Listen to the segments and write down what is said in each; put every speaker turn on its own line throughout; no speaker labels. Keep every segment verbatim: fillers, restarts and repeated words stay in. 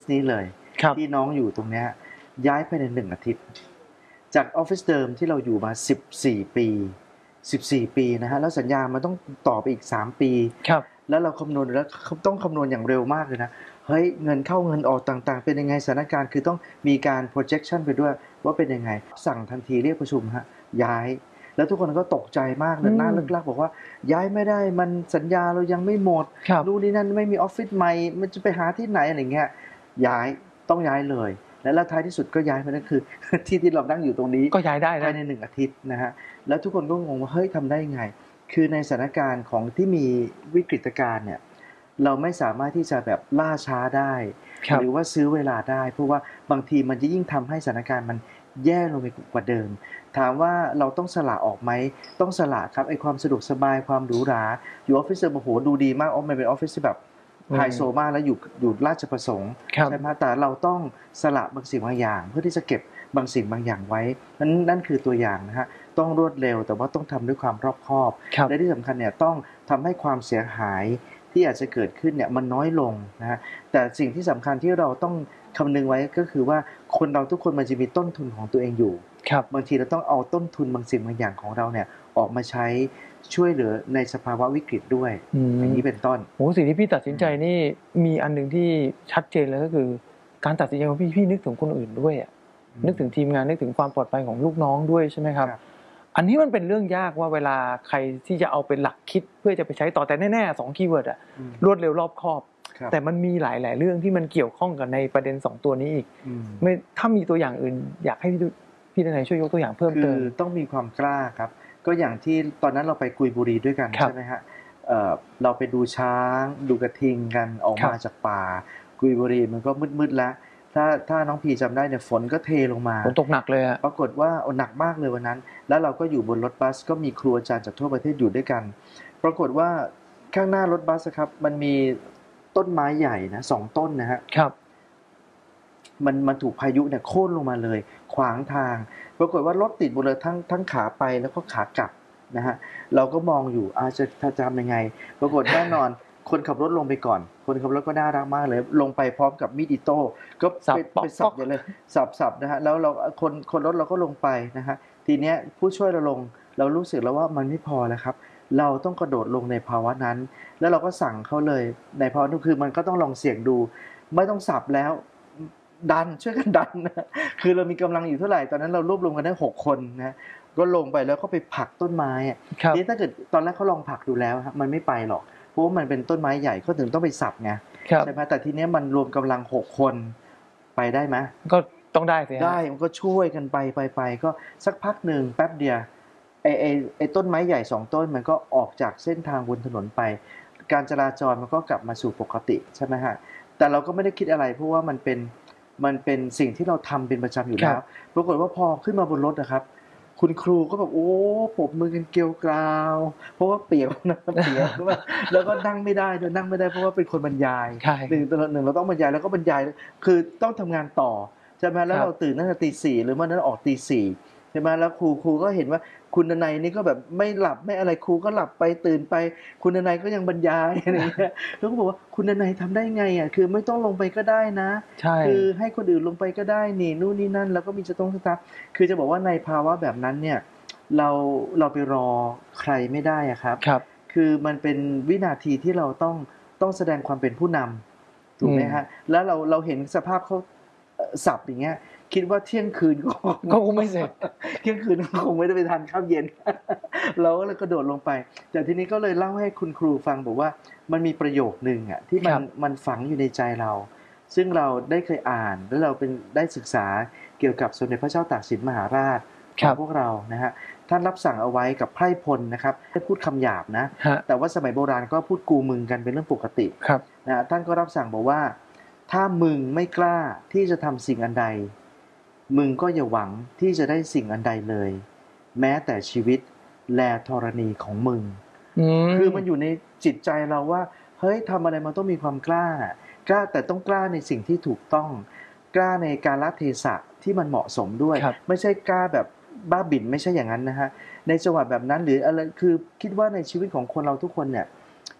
นี้เลยที่น้องอยู่ตรงนี้ย้ายภายในหนึ่งอาทิตย์จากออฟฟิศเดิมที่เราอยู่มาสิบสี่ปีสิบสี่ปีนะฮะแล้วสัญญามันต้องต่อไปอีกสามปีแล้วเราคำนวณแล้วต้องคำนวณอย่างเร็วมากเลยนะเฮ้ยเงินเข้าเงินออกต่างๆเป็นยังไงสถานการณ์คือต้องมีการ projection ไปด้วยว่าเป็นยังไงสั่งทันทีเรียกประชุมฮะย้ายแล้วทุกคนก็ตกใจมากเลยหน้าเลิกลักบอกว่าย้ายไม่ได้มันสัญญาเรายังไม่หมดนู่นนี่นั่นไม่มีออฟฟิศใหม่มันจะไปหาที่ไหนอะไรเงี้ยย้ายต้องย้ายเลยและท้ายที่สุดก็ย้ายไปนั่นคือที่ที่เรานั่งอยู่ตรงนี้
ก็ย้ายได้
ภายในหนึ่งอาทิตย์นะฮะแล้วทุกคนก็งงว่าเฮ้ยทำได้ยังไงคือในสถานการณ์ของที่มีวิกฤตการณ์เนี่ยเราไม่สามารถที่จะแบบล่าช้าได้หรือว่าซื้อเวลาได้เพราะว่าบางทีมันจะยิ่งทำให้สถานการณ์มันแย่ลงไปกว่าเดิมถามว่าเราต้องสละออกไหมต้องสละครับไอ้ความสะดวกสบายความหรูหราอยู่ออฟฟิศโอ้โหดูดีมากออฟมันเป็นออฟฟิศที่แบบไฮโซมากแล้วอยู่อยู่ราชประสงค์ใช่ไหมแต่เราต้องสละบางสิ่งบางอย่างเพื่อที่จะเก็บบางสิ่งบางอย่างไว้นั่นนั่นคือตัวอย่างนะฮะต้องรวดเร็วแต่ว่าต้องทำด้วยความรอบคอบและที่สำคัญเนี่ยต้องทำให้ความเสียหายที่อาจจะเกิดขึ้นเนี่ยมันน้อยลงนะฮะแต่สิ่งที่สำคัญที่เราต้องคำนึงไว้ก็คือว่าคนเราทุกคนมันจะมีต้นทุนของตัวเองอยู่บางทีเราต้องเอาต้นทุนบางสิ่งบางอย่างของเราเนี่ยออกมาใช้ช่วยเหลือในสภาวะวิกฤตด้วยอย่างนี้เป็นต้น
โอ้สิ่งที่พี่ตัดสินใจนี่มีอันหนึ่งที่ชัดเจนเลยก็คือการตัดสินใจของพี่พี่นึกถึงคนอื่นด้วยอ่ะนึกถึงทีมงานนึกถึงความปลอดภัยของลูกน้องด้วยใช่ไหมครับอันนี้มันเป็นเรื่องยากว่าเวลาใครที่จะเอาเป็นหลักคิดเพื่อจะไปใช้ต่อแต่แน่ๆสองคีย์เวิร์ดอ่ะรวดเร็วรอบคอบแต่มันมีหลายๆเรื่องที่มันเกี่ยวข้องกับในประเด็นสองตัวนี้อีกไม่ถ้ามีตัวอย่างอื่นอยากให้พี่พี่ทนายช่วยยกตัวอย่างเพิ่มเติม
คือต้องมีความกล้าครับก็อย่างที่ตอนนั้นเราไปกุยบุรีด้วยกันใช่ไหมฮะเราไปดูช้างดูกระทิงกันออกมาจากป่ากุยบุรีมันก็มืดๆแล้วถ้าถ้าน้องพีจำได้เนี่ยฝนก็เทลงมา
ฝนตกหนักเลยอะ
ปรากฏว่าหนักมากเลยวันนั้นแล้วเราก็อยู่บนรถบัสก็มีครูอาจารย์จากทั่วประเทศอยู่ด้วยกันปรากฏว่าข้างหน้ารถบัสครับมันมีต้นไม้ใหญ่นะสองต้นนะฮะ
ครับ
มันมันถูกพายุเนี่ยโค่นลงมาเลยขวางทางปรากฏว่ารถติดหมดเลยทั้งทั้งขาไปแล้วก็ขากลับนะฮะเราก็มองอยู่อาจจะทำยังไงปรากฏแน่นอนคนขับรถลงไปก่อนคนขับรถก็น่ารักมากเลยลงไปพร้อมกับมีดอิโต้ก็ไปไปสับอย่างเลยสับสับนะฮะแล้วเราคนคนรถเราก็ลงไปนะฮะทีเนี้ยผู้ช่วยเราลงเรารู้สึกแล้วว่ามันไม่พอแล้วครับเราต้องกระโดดลงในภาวะนั้นแล้วเราก็สั่งเขาเลยในภาวะนั้นคือมันก็ต้องลองเสี่ยงดูไม่ต้องสับแล้วดันช่วยกันดันนะคือเรามีกำลังอยู่เท่าไหร่ตอนนั้นเรารวบรวมกันได้หกคนนะก็ลงไปแล้วก็ไปผลักต้นไม้นี่ถ้าเกิดตอนแรกเขาลองผลักดูแล้วมันไม่ไปหรอกเพราะว่ามันเป็นต้นไม้ใหญ่เขาถึงต้องไปสับไงใช่ไหมแต่ทีนี้มันรวมกำลังหกคนไปได้ไหม
ก็ต้องได้สิ
ได้มันก็ช่วยกันไปไปไปก็สักพักหนึ่งแป๊บเดียวไอ้ไอ้ไอ้ต้นไม้ใหญ่สองต้นมันก็ออกจากเส้นทางบนถนนไปการจราจรมันก็กลับมาสู่ปกติใช่ไหมฮะแต่เราก็ไม่ได้คิดอะไรเพราะว่ามันเป็นมันเป็นสิ่งที่เราทำเป็นประจำอยู่แล้วปรากฏว่าพอขึ้นมาบนรถนะครับคุณครูก็แบบโอ้ปรบมือกันเกลียวกราวเพราะว่าเปียกนะเปียกแล้วก็นั่งไม่ได้ด้วยนั่งไม่ได้เพราะว่าเป็นคนบรรยายหนึ่งตัวหนึ่งเราต้องบรรยายแล้วก็บรรยายคือต้องทำงานต่อใช่ไหมแล้วเราตื่นตั้งแต่ตีสี่หรือเมื่อนั้นออกตีสี่ใช่ไหมแล้วครูครูก็เห็นว่าคุณนายนี่ก็แบบไม่หลับไม่อะไรครูก็หลับไปตื่นไปคุณนายก็ยังบรรยายอะไรเงี้ยแล้วก็บอกว่าคุณนายทำได้ไงอ่ะคือไม่ต้องลงไปก็ได้นะคือให้คนอื่นลงไปก็ได้นี่นู่นนี่นั่นแล้วก็มีจะต้องสตาฟคือจะบอกว่าในภาวะแบบนั้นเนี่ยเราเราไปรอใครไม่ได้อะครับคือมันเป็นวินาทีที่เราต้องต้องแสดงความเป็นผู้นำถูกไหมฮะแล้วเราเราเห็นสภาพเขาสับอย่างเงี้ยคิดว่าเที่ยงคืนก็
คงไม่เสร็จ
เที่ยงคืนคงไม่ได้ไปทานข้าวเย็นเราก็เลยกระโดดลงไปแต่ทีนี้ก็เลยเล่าให้คุณครูฟังบอกว่ามันมีประโยคนึงอ่ะที่มันมันฝังอยู่ในใจเราซึ่งเราได้เคยอ่านแล้วเราเป็นได้ศึกษาเกี่ยวกับสมเด็จพระเจ้าตากสินมหาราชของพวกเรานะฮะท่านรับสั่งเอาไว้กับไพร่พลนะครับให้พูดคำหยาบนะแต่ว่าสมัยโบราณก็พูดกูมึงกันเป็นเรื่องปกตินะท่านก็รับสั่งบอกว่าถ้ามึงไม่กล้าที่จะทำสิ่งอันใดมึงก็อย่าหวังที่จะได้สิ่งอันใดเลยแม้แต่ชีวิตแลธรณีของมึงคือมันอยู่ในจิตใจเราว่าเฮ้ยทำอะไรมันต้องมีความกล้ากล้าแต่ต้องกล้าในสิ่งที่ถูกต้องกล้าในกาลเทศะที่มันเหมาะสมด้วยไม่ใช่กล้าแบบบ้าบิ่นไม่ใช่อย่างนั้นนะฮะในจังหวะแบบนั้นหรืออะไรคือคิดว่าในชีวิตของคนเราทุกคนเนี่ย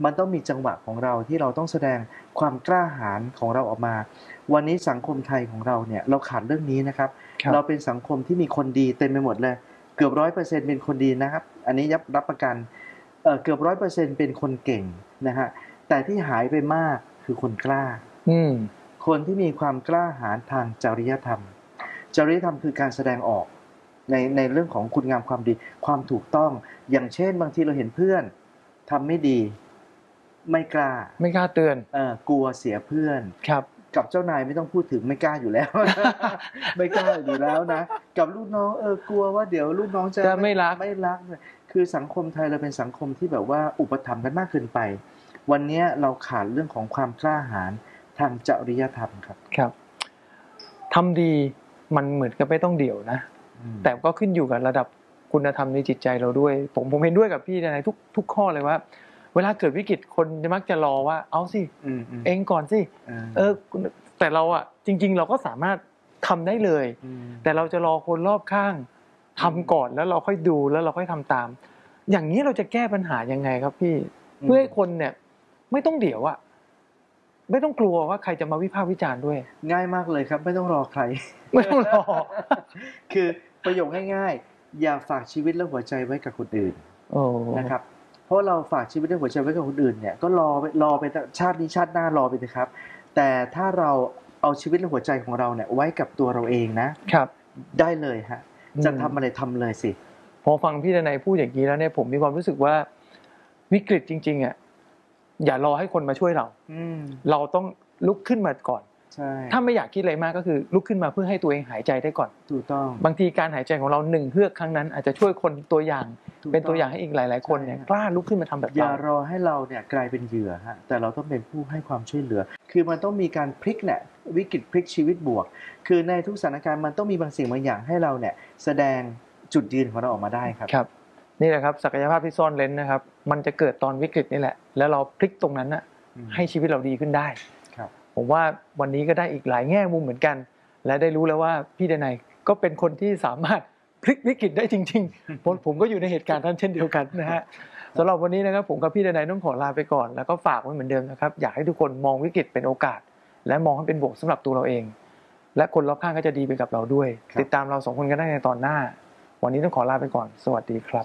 มันต้องมีจังหวะของเราที่เราต้องแสดงความกล้าหาญของเราออกมาวันนี้สังคมไทยของเราเนี่ยเราขาดเรื่องนี้นะครับเราเป็นสังคมที่มีคนดีเต็มไปหมดเลยเกือบร้อยเปอร์เซ็นต์เป็นคนดีนะครับอันนี้ยับรับประกันเอ่อเกือบร้อยเปอร์เซ็นต์เป็นคนเก่งนะฮะแต่ที่หายไปมากคือคนกล้า
อืม
คนที่มีความกล้าหาญทางจริยธรรมจริยธรรมคือการแสดงออกในในเรื่องของคุณงามความดีความถูกต้องอย่างเช่นบางทีเราเห็นเพื่อนทำไม่ดีไม่กล้า
ไม่กล้าเตือน
เออกลัวเสียเพื่อน
ครับ
กับเจ้านายไม่ต้องพูดถึงไม่กล้าอยู่แล้ว ไม่กล้าอยู่แล้วนะกับลูกน้องเออกลัวว่าเดี๋ยวลูกน้องจะ
จะไม่รัก
ไม่รักคือสังคมไทยเราเป็นสังคมที่แบบว่าอุปถัมภ์กันมากเกินไปวันนี้เราขาดเรื่องของความกล้าหาญทางจริยธรรมครับ
ครับทำดีมันเหมือนกับไม่ต้องเดี่ยวนะแต่ก็ขึ้นอยู่กับระดับคุณธรรมในจิตใจเราด้วยผมผมเห็นด้วยกับพี่ในทุกทุกข้อเลยว่าเวลาเกิดวิกฤตคนมักจะรอว่าเอาสิเองก่อนสิเออแต่เราอ่ะจริงๆเราก็สามารถทำได้เลยแต่เราจะรอคนรอบข้างทำก่อนแล้วเราค่อยดูแล้วเราค่อยทำตามอย่างนี้เราจะแก้ปัญหายังไงครับพี่เพื่อให้คนเนี่ยไม่ต้องเดี่ยวอ่ะไม่ต้องกลัวว่าใครจะมาวิพากษ์วิจารณ์ด้วย
ง่ายมากเลยครับไม่ต้องรอใคร
ไม่ต้องรอ
คือประโยคง่ายๆอย่าฝากชีวิตและหัวใจไว้กับคนอื่นนะครับเพราะเราฝากชีวิตและหัวใจไว้กับคนอื่นเนี่ยก็รอรอไปชาตินี้ชาติหน้ารอไปเลยครับแต่ถ้าเราเอาชีวิตและหัวใจของเราเนี่ยไว้กับตัวเราเองนะครับได้เลยฮะจะทำอะไรทำเลยสิ
พอฟังพี่ดนัยพูดอย่างนี้แล้วเนี่ยผมมีความรู้สึกว่าวิกฤตจริงๆอ่ะอย่ารอให้คนมาช่วยเราเราต้องลุกขึ้นมาก่อนถ้าไม่อยากคิดอะไรมากก็คือลุกขึ้นมาเพื่อให้ตัวเองหายใจได้ก่อน
ถูกต้อง
บางทีการหายใจของเราหนึ่งเฮือกครั้งนั้นอาจจะช่วยคนตัวอย่างเป็นตัวอย่างให้อีกหลายๆคนเนี่ยกล้าลุกขึ้นมาทำแบบ
เราอย่ารอให้เราเนี่ยกลายเป็นเหยื่อฮะแต่เราต้องเป็นผู้ให้ความช่วยเหลือคือมันต้องมีการพลิกเนี่ยวิกฤตพลิกชีวิตบวกคือในทุกสถานการณ์มันต้องมีบางสิ่งบางอย่างให้เราเนี่ยแสดงจุดยืนของเราออกมาได้ครับ
ครับนี่แหละครับศักยภาพที่ซ่อนเร้นนะครับมันจะเกิดตอนวิกฤตนี่แหละแล้วเราพลิกตรงนั้นน่ะให้ชีวิตเราดีขึ้นได้ผมว่าวันนี้ก็ได้อีกหลายแง่มุมเหมือนกันและได้รู้แล้วว่าพี่ดนัยก็เป็นคนที่สามารถพลิกวิกฤตได้จริงๆเพราะผมก็อยู่ในเหตุการณ์นั้นเช่นเดียวกันนะฮะสำหรับวันนี้นะครับผมกับพี่ดนัยต้องขอลาไปก่อนแล้วก็ฝากไว้เหมือนเดิมนะครับอยากให้ทุกคนมองวิกฤตเป็นโอกาสและมองให้เป็นบวกสำหรับตัวเราเองและคนรอบข้างก็จะดีไปกับเราด้วยติดตามเราสองคนกันได้ในตอนหน้าวันนี้ต้องขอลาไปก่อนสวัสดีครับ